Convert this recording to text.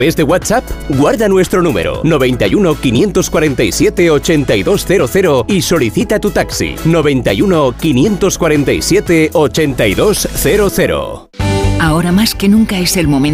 ¿Es de WhatsApp? Guarda nuestro número 91 547 8200 y solicita tu taxi 91 547 8200. Ahora más que nunca es el momento